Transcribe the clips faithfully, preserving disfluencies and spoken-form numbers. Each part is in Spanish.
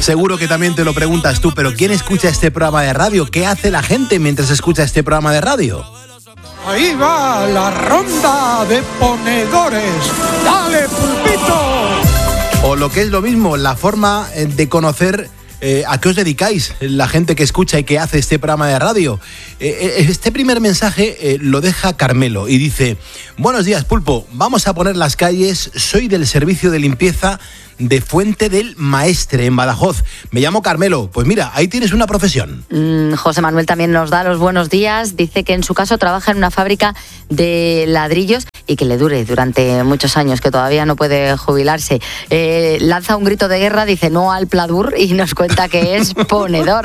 Seguro que también te lo preguntas tú, pero ¿quién escucha este programa de radio? ¿Qué hace la gente mientras escucha este programa de radio? Ahí va la ronda de ponedores. ¡Dale, Pulpito! O lo que es lo mismo, la forma de conocer eh, a qué os dedicáis, la gente que escucha y que hace este programa de radio. Eh, este primer mensaje eh, lo deja Carmelo y dice: buenos días, Pulpo, vamos a poner las calles, soy del servicio de limpieza de Fuente del Maestre, en Badajoz. Me llamo Carmelo. Pues mira, ahí tienes una profesión. Mm, José Manuel también nos da los buenos días. Dice que en su caso trabaja en una fábrica de ladrillos y que le dure durante muchos años, que todavía no puede jubilarse. Eh, lanza un grito de guerra, dice no al Pladur, y nos cuenta que es ponedor.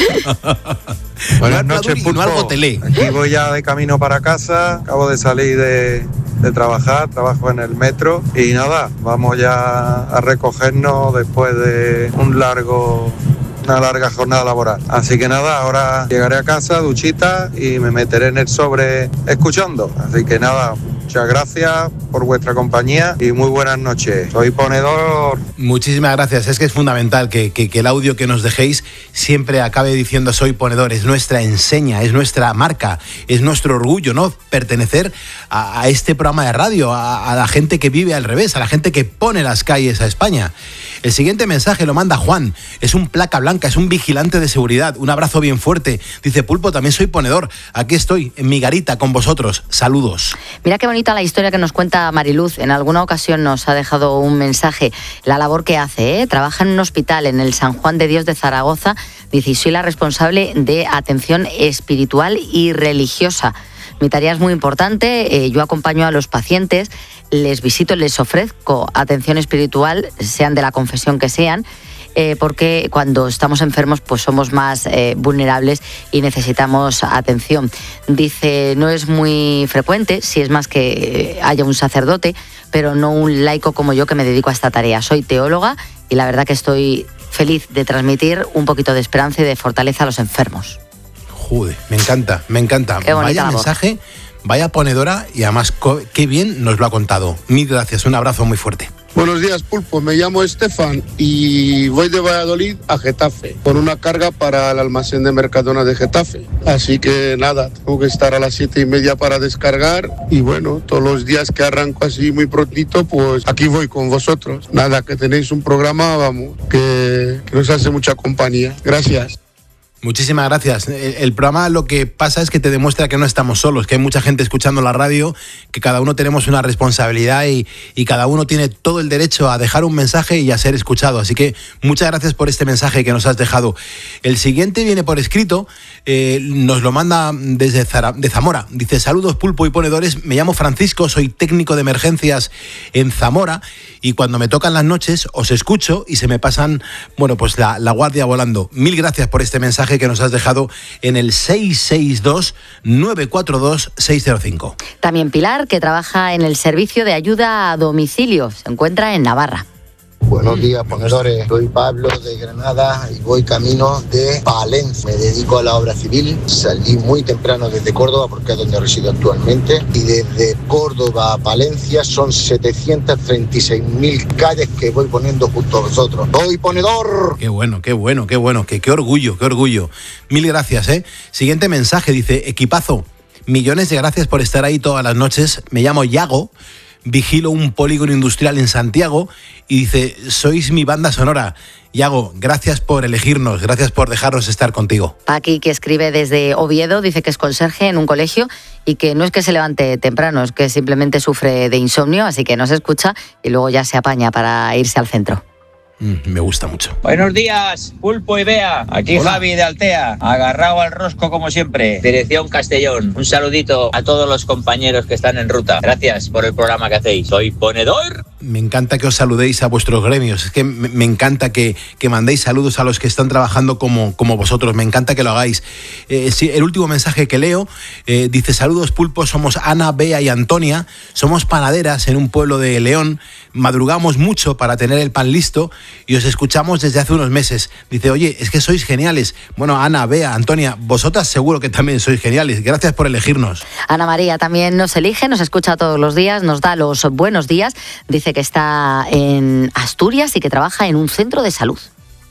Buenas noches, Pulpo. No al gotelé. Aquí voy ya de camino para casa. Acabo de salir de, de trabajar. Trabajo en el metro. Y nada, vamos ya a recogernos después de un largo... una larga jornada laboral. Así que nada, ahora llegaré a casa, duchita, y me meteré en el sobre escuchando. Así que nada, muchas gracias por vuestra compañía y muy buenas noches. Soy ponedor. Muchísimas gracias. Es que es fundamental que, que, que el audio que nos dejéis siempre acabe diciendo soy ponedor. Es nuestra enseña, es nuestra marca, es nuestro orgullo, ¿no? Pertenecer a, a este programa de radio, a, a la gente que vive al revés, a la gente que pone las calles a España. El siguiente mensaje lo manda Juan. Es un placa blanca, es un vigilante de seguridad. Un abrazo bien fuerte. Dice: Pulpo, también soy ponedor. Aquí estoy, en mi garita, con vosotros. Saludos. Mira qué bonita la historia que nos cuenta Mariluz. En alguna ocasión nos ha dejado un mensaje. La labor que hace, ¿eh? Trabaja en un hospital en el San Juan de Dios de Zaragoza. Dice: y soy la responsable de atención espiritual y religiosa. Mi tarea es muy importante, eh, yo acompaño a los pacientes, les visito, les ofrezco atención espiritual, sean de la confesión que sean, eh, porque cuando estamos enfermos pues somos más eh, vulnerables y necesitamos atención. Dice, no es muy frecuente, si es más que haya un sacerdote, pero no un laico como yo que me dedico a esta tarea. Soy teóloga y la verdad que estoy feliz de transmitir un poquito de esperanza y de fortaleza a los enfermos. Joder, me encanta, me encanta. Vaya mensaje, vaya ponedora y además co- qué bien nos lo ha contado. Mil gracias, un abrazo muy fuerte. Buenos días, Pulpo. Me llamo Estefan y voy de Valladolid a Getafe con una carga para el almacén de Mercadona de Getafe. Así que nada, tengo que estar a las siete y media para descargar y bueno, todos los días que arranco así muy prontito, pues aquí voy con vosotros. Nada, que tenéis un programa, vamos, que, que nos hace mucha compañía. Gracias. Muchísimas gracias. El, el programa lo que pasa es que te demuestra que no estamos solos, que hay mucha gente escuchando la radio, que cada uno tenemos una responsabilidad y, y cada uno tiene todo el derecho a dejar un mensaje y a ser escuchado. Así que muchas gracias por este mensaje que nos has dejado. El siguiente viene por escrito, eh, nos lo manda desde Zara, de Zamora. Dice: saludos, Pulpo y ponedores, me llamo Francisco, soy técnico de emergencias en Zamora y cuando me tocan las noches os escucho y se me pasan, bueno, pues la, la guardia volando. Mil gracias por este mensaje que nos has dejado en el seis seis dos, nueve cuatro dos, seis cero cinco. También Pilar, que trabaja en el servicio de ayuda a domicilio, se encuentra en Navarra. Buenos días, ponedores. Soy Pablo de Granada y voy camino de Palencia. Me dedico a la obra civil. Salí muy temprano desde Córdoba porque es donde resido actualmente. Y desde Córdoba a Palencia son setecientas treinta y seis mil calles que voy poniendo junto a vosotros. ¡Soy ponedor! Qué bueno, qué bueno, qué bueno. Qué, qué orgullo, qué orgullo. Mil gracias, ¿eh? Siguiente mensaje, dice: equipazo, millones de gracias por estar ahí todas las noches. Me llamo Yago. Vigilo un polígono industrial en Santiago y dice: sois mi banda sonora. Yago, gracias por elegirnos, gracias por dejarnos estar contigo. Paqui, que escribe desde Oviedo, dice que es conserje en un colegio y que no es que se levante temprano, es que simplemente sufre de insomnio, así que nos escucha y luego ya se apaña para irse al centro. Me gusta mucho. Buenos días, Pulpo y Bea. Aquí Hola. Javi de Altea, agarrado al rosco como siempre. Dirección Castellón. Un saludito a todos los compañeros que están en ruta. Gracias por el programa que hacéis. Soy ponedor. Me encanta que os saludéis a vuestros gremios. Es que me, me encanta que, que mandéis saludos a los que están trabajando como, como vosotros. Me encanta que lo hagáis. Eh, sí, el último mensaje que leo eh, dice: saludos, Pulpo. Somos Ana, Bea y Antonia. Somos panaderas en un pueblo de León. Madrugamos mucho para tener el pan listo y os escuchamos desde hace unos meses. Dice: oye, es que sois geniales. Bueno, Ana, Bea, Antonia, vosotras seguro que también sois geniales. Gracias por elegirnos. Ana María también nos elige, nos escucha todos los días, nos da los buenos días. Dice que está en Asturias y que trabaja en un centro de salud.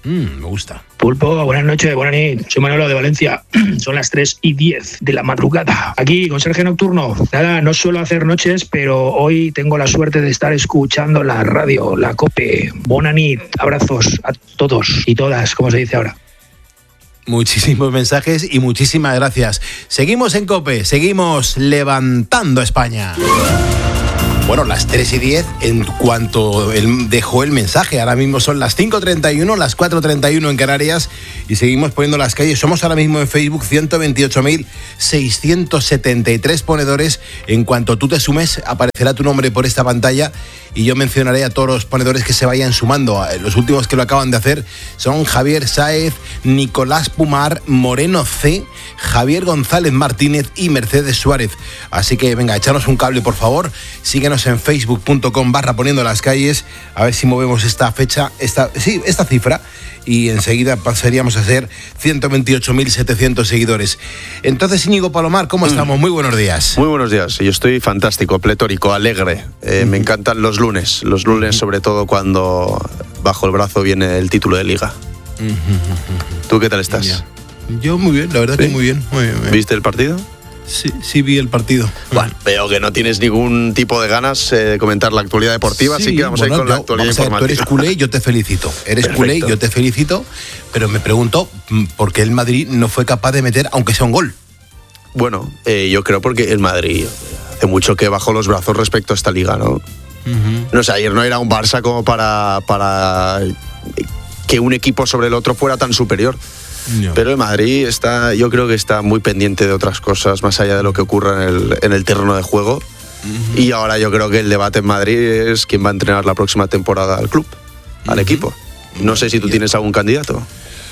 Mm, me gusta. Pulpo, buenas noches, buenas noches. Soy Manolo de Valencia. Son las tres y diez de la madrugada. Aquí, conserje nocturno. Nada, no suelo hacer noches, pero hoy tengo la suerte de estar escuchando la radio, la COPE. Buena nit. Abrazos a todos y todas, como se dice ahora. Muchísimos mensajes y muchísimas gracias. Seguimos en COPE, seguimos levantando España. Bueno, las tres y diez en cuanto él dejó el mensaje. Ahora mismo son las cinco treinta y uno, las cuatro treinta y uno en Canarias y seguimos poniendo las calles. Somos ahora mismo en Facebook ciento veintiocho mil seiscientos setenta y tres ponedores. En cuanto tú te sumes, aparecerá tu nombre por esta pantalla y yo mencionaré a todos los ponedores que se vayan sumando. Los últimos que lo acaban de hacer son Javier Sáez, Nicolás Pumar, Moreno C, Javier González Martínez y Mercedes Suárez. Así que venga, échanos un cable, por favor. Síguenos en facebook punto com barra poniendo las calles, a ver si movemos esta fecha, esta, sí, esta cifra, y enseguida pasaríamos a ser ciento veintiocho mil setecientos seguidores. Entonces, Íñigo Palomar, ¿cómo estamos? Muy buenos días. Muy buenos días, yo estoy fantástico, pletórico, alegre. Eh, uh-huh. Me encantan los lunes, los lunes uh-huh. sobre todo cuando bajo el brazo viene el título de Liga. Uh-huh. ¿Tú qué tal estás? Yeah. Yo muy bien, la verdad ¿Sí? que muy bien, muy bien, muy bien. ¿Viste el partido? Sí, sí vi el partido. Bueno, veo que no tienes ningún tipo de ganas eh, de comentar la actualidad deportiva, sí, así que vamos bueno, a ir con yo, la actualidad vamos informativa. A ver, tú eres culé y yo te felicito. Eres Perfecto. culé y yo te felicito, pero me pregunto por qué el Madrid no fue capaz de meter, aunque sea un gol. Bueno, eh, yo creo porque el Madrid hace mucho que bajó los brazos respecto a esta liga, ¿no? Uh-huh. No sé, ayer no era un Barça como para, para que un equipo sobre el otro fuera tan superior. No. Pero el Madrid está, yo creo que está muy pendiente de otras cosas más allá de lo que ocurra en el, en el terreno de juego. Uh-huh. Y ahora yo creo que el debate en Madrid es quién va a entrenar la próxima temporada al club, al uh-huh. equipo. No sé si tú tienes algún candidato.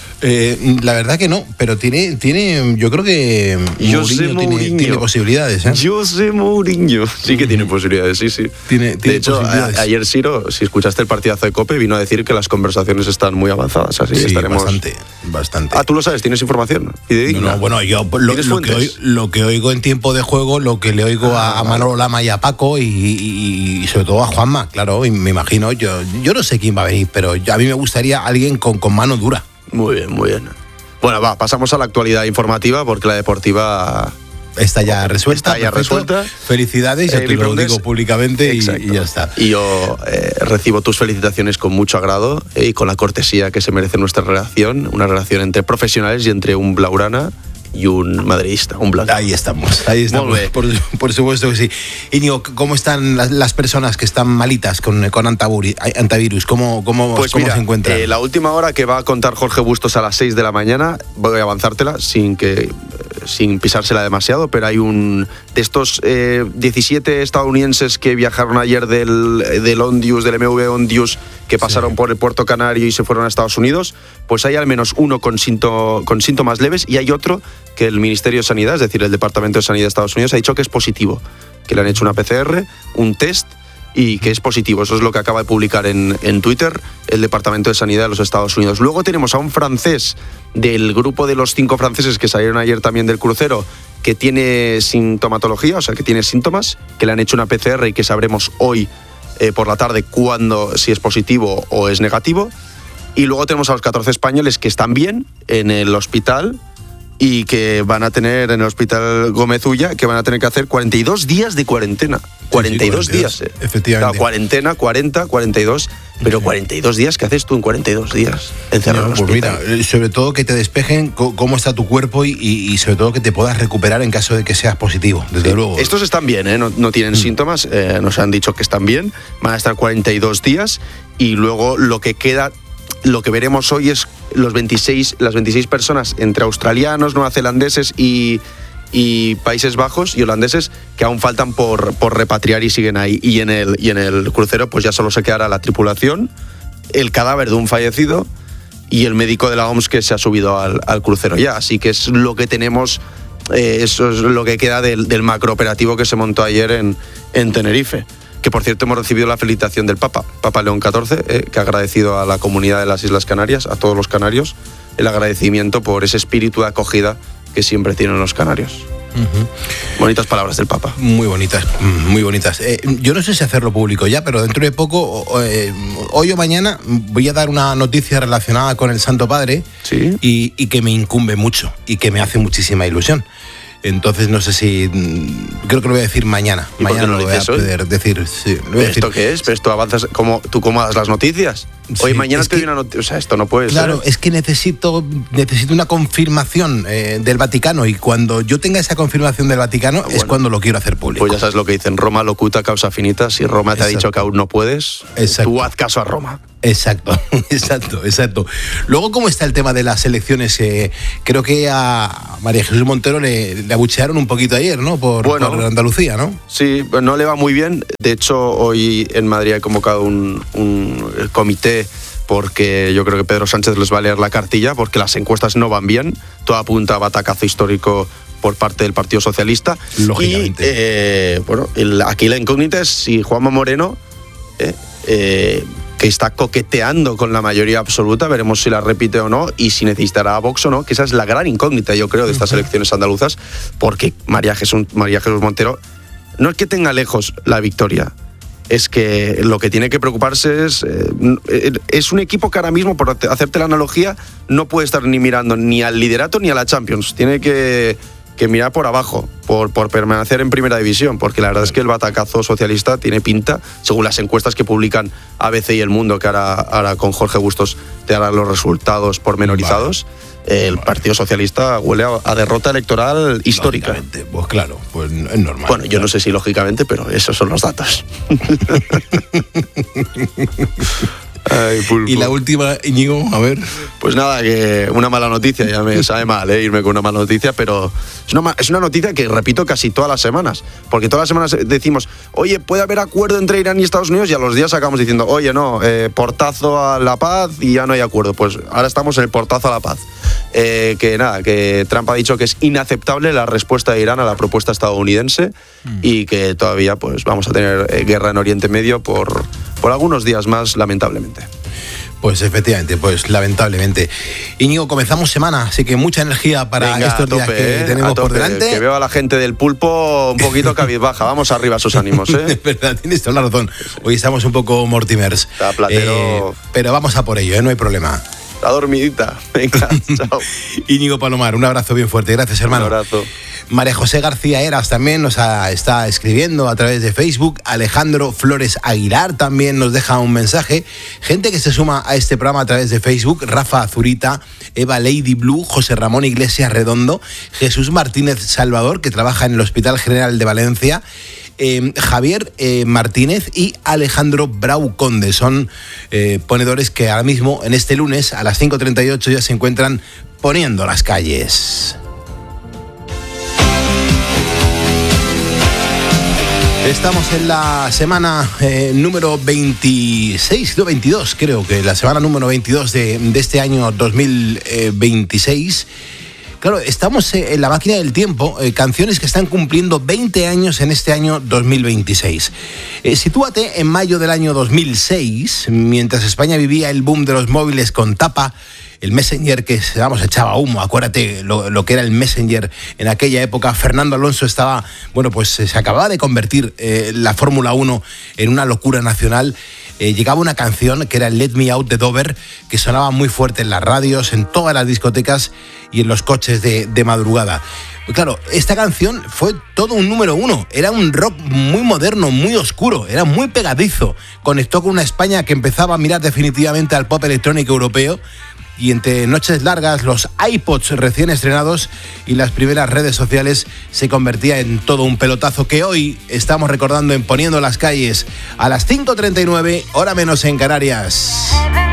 Eh, la verdad que no, pero tiene, tiene yo creo que Mourinho, Mourinho. Tiene, tiene posibilidades. ¿eh? José Mourinho, sí que tiene posibilidades, sí, sí. Tiene, tiene de hecho, a, ayer Ciro, si escuchaste el partidazo de COPE, vino a decir que las conversaciones están muy avanzadas, así sí, estaremos... bastante, bastante. Ah, tú lo sabes, tienes información. No, no, bueno, yo lo, lo, que oigo, lo que oigo en tiempo de juego, lo que le oigo ah, a, a Manolo Lama y a Paco y, y, y sobre todo a Juanma, claro, y me imagino, yo, yo no sé quién va a venir, pero a mí me gustaría alguien con, con mano dura. Muy bien, muy bien. Bueno, va, pasamos a la actualidad informativa porque la deportiva está ya resuelta. Está ya resuelta. Felicidades, yo eh, te lo digo públicamente y, y ya está. Y yo eh, recibo tus felicitaciones con mucho agrado eh, y con la cortesía que se merece nuestra relación, una relación entre profesionales y entre un blaugrana y un madridista, un blanco. Ahí estamos, ahí estamos, por, por supuesto que sí. Íñigo, ¿cómo están las, las personas que están malitas con, con antivirus? ¿Cómo, cómo, pues cómo mira, se encuentran? Eh, la última hora que va a contar Jorge Bustos a las seis de la mañana, voy a avanzártela sin que sin pisársela demasiado, pero hay un de estos eh, diecisiete estadounidenses que viajaron ayer del, del Ondius, del M V Ondius, que pasaron sí. por el Puerto Canario y se fueron a Estados Unidos, pues hay al menos uno con, síntomas, con síntomas leves y hay otro que el Ministerio de Sanidad, es decir, el Departamento de Sanidad de Estados Unidos, ha dicho que es positivo, que le han hecho una P C R, un test y que es positivo. Eso es lo que acaba de publicar en, en Twitter el Departamento de Sanidad de los Estados Unidos. Luego tenemos a un francés del grupo de los cinco franceses que salieron ayer también del crucero, que tiene sintomatología, o sea, que tiene síntomas, que le han hecho una P C R y que sabremos hoy eh, por la tarde cuándo, si es positivo o es negativo. Y luego tenemos a los catorce españoles que están bien en el hospital y que van a tener en el hospital Gómez Ulla, que van a tener que hacer cuarenta y dos días de cuarentena. cuarenta y dos sí, sí, días. Eh. Efectivamente. Claro, cuarentena, cuarenta, cuarenta y dos, pero sí. cuarenta y dos días, ¿qué haces tú en cuarenta y dos días? Encerrado. No, pues mira, sobre todo que te despejen cómo está tu cuerpo y, y, y sobre todo que te puedas recuperar en caso de que seas positivo, desde sí. luego. Estos están bien, ¿eh? no, no tienen mm. síntomas, eh, nos han dicho que están bien, van a estar cuarenta y dos días y luego lo que queda... Lo que veremos hoy es los veintiséis, las veintiséis personas entre australianos, neozelandeses y, y Países Bajos y holandeses que aún faltan por, por repatriar y siguen ahí. Y en, el, y en el crucero pues ya solo se quedará la tripulación, el cadáver de un fallecido y el médico de la O M S que se ha subido al, al crucero ya. Así que es lo que tenemos, eh, eso es lo que queda del, del macrooperativo que se montó ayer en, en Tenerife. Que por cierto hemos recibido la felicitación del Papa, Papa León catorce, eh, que ha agradecido a la comunidad de las Islas Canarias, a todos los canarios, el agradecimiento por ese espíritu de acogida que siempre tienen los canarios. Uh-huh. Bonitas palabras del Papa. Muy bonitas, muy bonitas. Eh, yo no sé si hacerlo público ya, pero dentro de poco, eh, hoy o mañana, voy a dar una noticia relacionada con el Santo Padre. ¿Sí? y, y que me incumbe mucho y que me hace muchísima ilusión. Entonces no sé si... Creo que lo voy a decir mañana. Mañana no lo, lo voy a dices hoy? poder decir. Sí, lo voy a ¿Pero decir. esto qué es? ¿Pero esto avanzas? ¿Cómo, ¿Tú cómo das las noticias? Hoy Sí, mañana es te que- doy una noticia. O sea, esto no puede Claro, ser. es que necesito, necesito una confirmación eh, del Vaticano, y cuando yo tenga esa confirmación del Vaticano es bueno. cuando lo quiero hacer público. Pues ya sabes lo que dicen, Roma locuta causa finita. Si Roma te ha Exacto. dicho que aún no puedes, Exacto. tú haz caso a Roma. Exacto, exacto, exacto. Luego, ¿cómo está el tema de las elecciones? Eh, creo que a María Jesús Montero le, le abuchearon un poquito ayer, ¿no? Por, Bueno. por Andalucía, ¿no? Sí, no le va muy bien. De hecho, hoy en Madrid he convocado un, un comité porque yo creo que Pedro Sánchez les va a leer la cartilla porque las encuestas no van bien. Todo apunta a batacazo histórico por parte del Partido Socialista. Lógicamente. Y, eh, bueno, el- aquí la incógnita es si Juanma Moreno, eh, eh, que está coqueteando con la mayoría absoluta, veremos si la repite o no y si necesitará a Vox o no, que esa es la gran incógnita, yo creo, de estas elecciones andaluzas, porque María Jesús, María Jesús Montero no es que tenga lejos la victoria, es que lo que tiene que preocuparse es... eh, es un equipo que ahora mismo, por hacerte la analogía, no puede estar ni mirando ni al liderato ni a la Champions. Tiene que, que mirar por abajo, por, por permanecer en primera división, porque la verdad es que el batacazo socialista tiene pinta, según las encuestas que publican A B C y El Mundo, que ahora, ahora con Jorge Bustos te harán los resultados pormenorizados. El Partido Socialista huele a, a derrota electoral histórica. Lógicamente, pues claro, pues es normal. Bueno, yo no sé si lógicamente, pero esos son los datos. Ay, Pulpo. Y la última, Íñigo, a ver. Pues nada, que una mala noticia, ya me sabe mal, ¿eh? Irme con una mala noticia, pero es una, ma- es una noticia que repito casi todas las semanas, porque todas las semanas decimos, oye, puede haber acuerdo entre Irán y Estados Unidos, y a los días acabamos diciendo, oye, no, eh, portazo a la paz y ya no hay acuerdo. Pues ahora estamos en el portazo a la paz. Eh, que nada, que Trump ha dicho que es inaceptable la respuesta de Irán a la propuesta estadounidense mm. y que todavía pues vamos a tener eh, guerra en Oriente Medio por, por algunos días más, lamentablemente. Pues efectivamente, pues lamentablemente. Íñigo, comenzamos semana, así que mucha energía para Venga, estos a tope, días que eh, tenemos a tope, por delante. Que veo a la gente del Pulpo un poquito cabizbaja. Vamos arriba a sus ánimos, ¿eh? Es verdad, tienes toda la razón. Hoy estamos un poco Mortimers. Está Platero. Eh, pero vamos a por ello, ¿eh? No hay problema. La dormidita. Venga, chao. Íñigo Palomar, un abrazo bien fuerte. Gracias, hermano. Un abrazo. María José García Heras también nos ha, está escribiendo a través de Facebook. Alejandro Flores Aguilar también nos deja un mensaje. Gente que se suma a este programa a través de Facebook. Rafa Azurita, Eva Lady Blue, José Ramón Iglesias Redondo, Jesús Martínez Salvador, que trabaja en el Hospital General de Valencia, eh, Javier eh, Martínez y Alejandro Brau Conde. Son eh, ponedores que ahora mismo, en este lunes, a las cinco treinta y ocho ya se encuentran poniendo las calles. Estamos en la semana eh, número veintiséis, no, veintidós, creo que la semana número veintidós de, de este año dos mil veintiséis. Claro, estamos en la máquina del tiempo, eh, canciones que están cumpliendo veinte años en este año dos mil veintiséis. Eh, sitúate en mayo del año dos mil seis, mientras España vivía el boom de los móviles con tapa, el Messenger que, vamos, echaba humo. Acuérdate lo, lo que era el Messenger en aquella época. Fernando Alonso estaba, bueno, pues se acababa de convertir eh, la Fórmula uno en una locura nacional. Eh, llegaba una canción que era el Let Me Out de Dover, que sonaba muy fuerte en las radios, en todas las discotecas y en los coches de, de madrugada. Claro, esta canción fue todo un número uno. Era un rock muy moderno, muy oscuro, era muy pegadizo. Conectó con una España que empezaba a mirar definitivamente al pop electrónico europeo. Y entre noches largas, los iPods recién estrenados y las primeras redes sociales se convertía en todo un pelotazo que hoy estamos recordando en Poniendo las Calles a las cinco treinta y nueve, hora menos en Canarias.